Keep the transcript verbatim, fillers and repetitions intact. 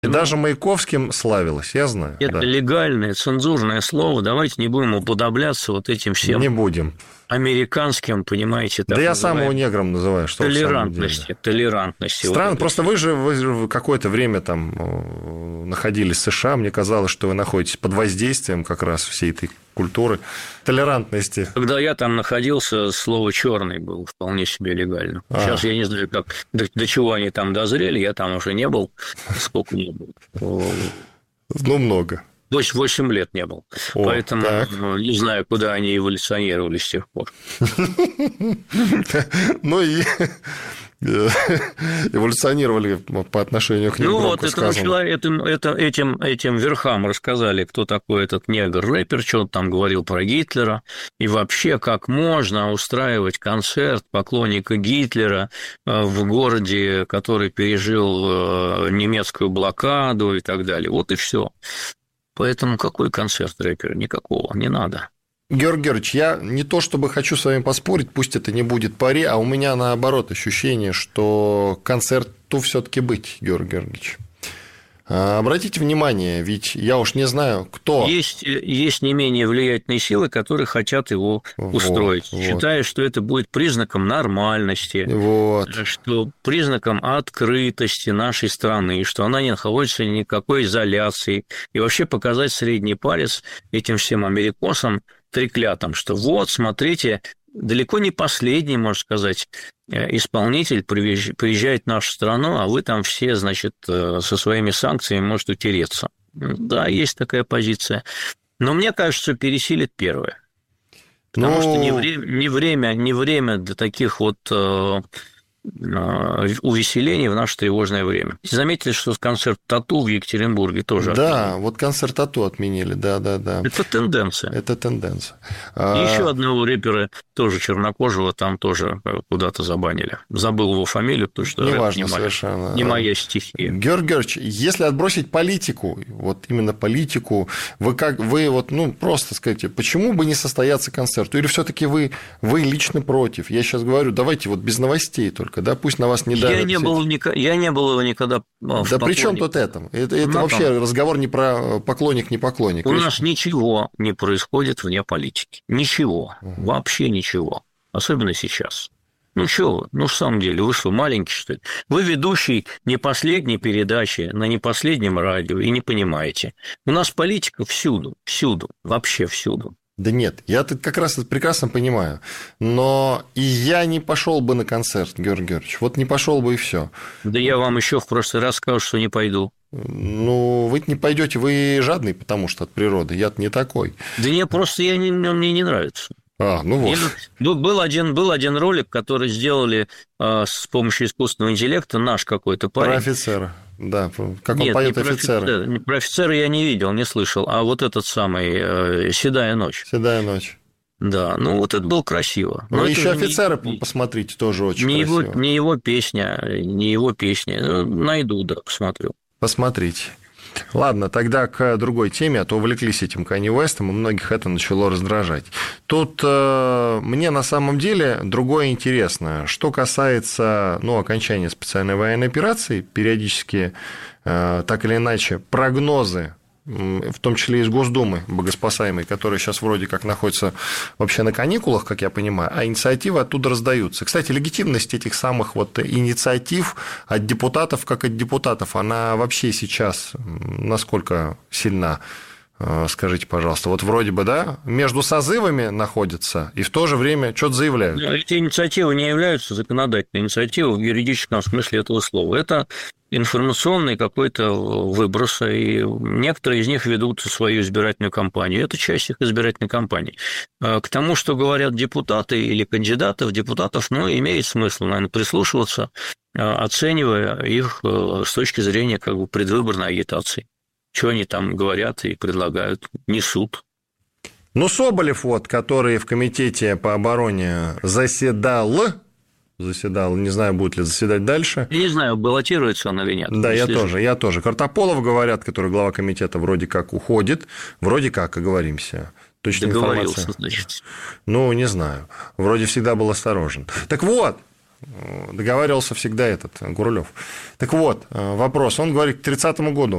И ну, даже Маяковским славилась, я знаю. Это да. легальное, цензурное слово. Давайте не будем уподобляться вот этим всем. Не будем. Американским, понимаете, так да я называемым. сам его негром называю. Что толерантности, толерантности. Странно, вот просто вы же, вы же какое-то время там находились в США, мне казалось, что вы находитесь под воздействием как раз всей этой культуры толерантности. Когда я там находился, слово «черный» было вполне себе легально. А. Сейчас я не знаю, как, до, до чего они там дозрели, я там уже не был, сколько не был. Ну, много. восемь лет не был. О, поэтому так. не знаю, куда они эволюционировали с тех пор. Ну и эволюционировали по отношению к ним. Ну вот, этому человеку, это, этим, этим верхам рассказали, кто такой этот негр-рэпер, что он там говорил про Гитлера, и вообще, как можно устраивать концерт поклонника Гитлера в городе, который пережил немецкую блокаду и так далее. Вот и все. Поэтому какой концерт рэпера? Никакого, не надо. Георгий Георгиевич, я не то чтобы хочу с вами поспорить, пусть это не будет пари, а у меня наоборот ощущение, что концерту все-таки быть, Георгий Георгиевич. Обратите внимание, ведь я уж не знаю, кто... Есть, есть не менее влиятельные силы, которые хотят его вот, устроить, вот. Считая, что это будет признаком нормальности, вот. Что признаком открытости нашей страны, что она не находится в никакой изоляции, и вообще показать средний палец этим всем америкосам треклятым, что вот, смотрите, далеко не последний, можно сказать, исполнитель приезжает в нашу страну, а вы там все, значит, со своими санкциями можете утереться. Да, есть такая позиция. Но мне кажется, пересилит первое. Потому ну... что не время, не, время, не время для таких вот увеселений в наше тревожное время. Заметили, что концерт «Тату» в Екатеринбурге тоже да, отменили? Вот концерт «Тату» отменили, да-да-да. Это тенденция. Это тенденция. И а... еще одного рэпера, тоже чернокожего, там тоже куда-то забанили. Забыл его фамилию, потому что не рэп важно не, совершенно. Моя, не моя стихия. Георгий Георгиевич, если отбросить политику, вот именно политику, вы как вы вот, ну, просто скажите, почему бы не состояться концерту? Или все-таки вы, вы лично против? Я сейчас говорю, давайте вот без новостей только. Да, пусть на вас не давят. Я не был, я не был его никогда. Да при чем тут это? Это, это вообще там... разговор не про поклонник, не поклонник. У нас ничего не происходит вне политики. Ничего. Угу. Вообще ничего. Особенно сейчас. Ну, что вы? Ну, в самом деле, вы что, маленький, что ли? Вы ведущий не последней передачи на не последнем радио и не понимаете. У нас политика всюду, всюду, вообще всюду. Да нет, я тут как раз это прекрасно понимаю, но и я не пошел бы на концерт, Георгий Георгиевич, вот не пошел бы и все. Да я вам еще в прошлый раз сказал, что не пойду. Ну, вы не пойдете, вы жадный, потому что от природы, я-то не такой. Да не, просто я не, мне не нравится. А, ну вот. И, ну, был, один, был один ролик, который сделали а, с помощью искусственного интеллекта, наш какой-то парень. Про офицера. Да, как он Нет, поет про офицера. офицера. Про офицера я не видел, не слышал, а вот этот самый э, «Седая ночь». «Седая ночь». Да, ну вот это было красиво. Ну, еще офицеры, не, посмотрите, тоже очень не красиво. Его, не его песня, не его песня. Найду, да, посмотрю. Посмотрите. Ладно, тогда к другой теме, а то увлеклись этим Канье Уэстом, и многих это начало раздражать. Тут э, мне на самом деле другое интересно. Что касается ну, окончания специальной военной операции, периодически э, так или иначе прогнозы, в том числе из Госдумы богоспасаемой, которые сейчас вроде как находятся вообще на каникулах, как я понимаю, а инициативы оттуда раздаются. Кстати, легитимность этих самых вот инициатив от депутатов, как от депутатов, она вообще сейчас насколько сильна? Скажите, пожалуйста, вот вроде бы, да, между созывами находятся и в то же время что-то заявляют. Эти инициативы не являются законодательной инициативой в юридическом смысле этого слова. Это информационный какой-то выброс, и некоторые из них ведут свою избирательную кампанию. Это часть их избирательной кампании. К тому, что говорят депутаты или кандидаты в депутатов, ну, имеет смысл, наверное, прислушиваться, оценивая их с точки зрения как бы предвыборной агитации. Что они там говорят и предлагают, несут. Ну, Соболев, вот, который в комитете по обороне заседал, заседал, не знаю, будет ли заседать дальше. Я не знаю, баллотируется он или нет. Да, я тоже, я тоже. Картополов, говорят, который глава комитета, вроде как уходит, вроде как, оговоримся. Точная информация. Значит. Ну, не знаю, вроде всегда был осторожен. Так вот, Договаривался всегда этот Гурулев. Так вот, вопрос. Он говорит, к тридцатому году